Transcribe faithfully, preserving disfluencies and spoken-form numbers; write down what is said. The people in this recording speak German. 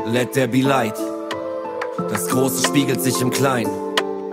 let there be light. Das Große spiegelt sich im Kleinen.